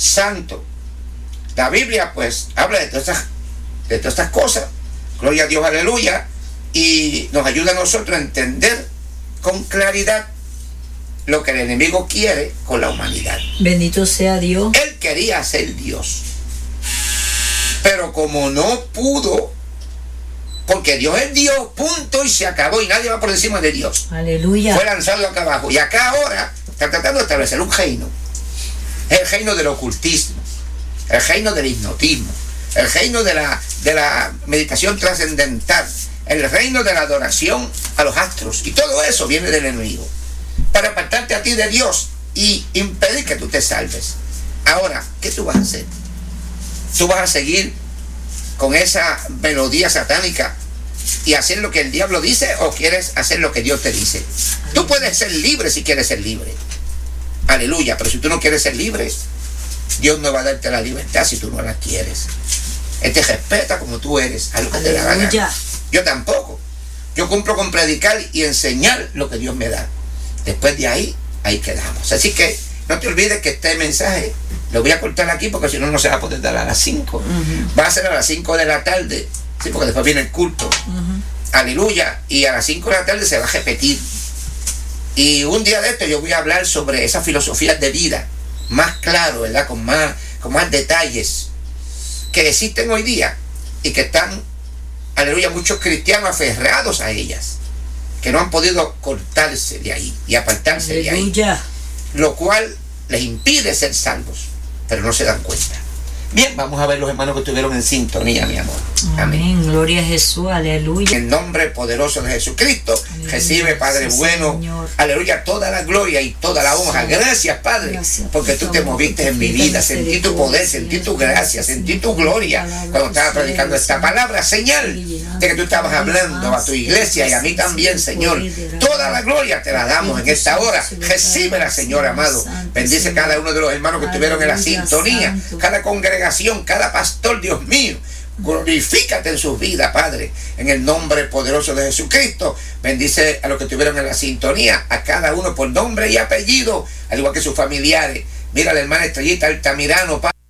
santo. La Biblia pues habla de todas estas cosas, gloria a Dios, aleluya, y nos ayuda a nosotros a entender con claridad lo que el enemigo quiere con la humanidad. Bendito sea Dios. Él quería ser Dios, pero como no pudo, porque Dios es Dios, punto, y se acabó, y nadie va por encima de Dios. Aleluya. Fue lanzado acá abajo, y acá ahora está tratando de establecer un reino. Es el reino del ocultismo, el reino del hipnotismo, el reino de la meditación trascendental, el reino de la adoración a los astros, y todo eso viene del enemigo para apartarte a ti de Dios y impedir que tú te salves. Ahora, ¿qué tú vas a hacer? ¿Tú vas a seguir con esa melodía satánica y hacer lo que el diablo dice, o quieres hacer lo que Dios te dice? Tú puedes ser libre si quieres ser libre, aleluya, pero si tú no quieres ser libre, Dios no va a darte la libertad si tú no la quieres. Él te respeta como tú eres, a lo que te da la gana. Yo tampoco. Yo cumplo con predicar y enseñar lo que Dios me da. Después de ahí quedamos. Así que no te olvides que este mensaje lo voy a cortar aquí, porque si no, no se va a poder dar a las 5. Va a ser a las 5 de la tarde, sí, porque después viene el culto. Aleluya. Y a las 5 de la tarde se va a repetir. Y un día de esto yo voy a hablar sobre esas filosofías de vida, más claro, ¿verdad? Con más detalles que existen hoy día y que están, aleluya, muchos cristianos aferrados a ellas, que no han podido cortarse de ahí y apartarse aleluya. De ahí, lo cual les impide ser salvos, pero no se dan cuenta. Bien, vamos a ver los hermanos que estuvieron en sintonía, mi amor. Amén. Gloria a Jesús, aleluya. En el nombre poderoso de Jesucristo, aleluya. Recibe, Padre, sí, bueno, Señor. Aleluya, toda la gloria y toda la honra. Sí. Gracias, Padre, gracias, porque tú te moviste en mi vida. Sentí tu poder, sentí tu gracia, sentí tu gloria cuando estaba predicando esta palabra, señal de que tú estabas hablando a tu iglesia y a mí también, Señor. Toda la gloria te la damos en esta hora. Recíbela, Señor amado. Bendice cada uno de los hermanos que estuvieron en la sintonía, cada congregación, cada pastor, Dios mío. Glorifícate en sus vidas, Padre, en el nombre poderoso de Jesucristo. Bendice a los que estuvieron en la sintonía, a cada uno por nombre y apellido, al igual que sus familiares. Mira a la hermana Estrellita Altamirano, Padre.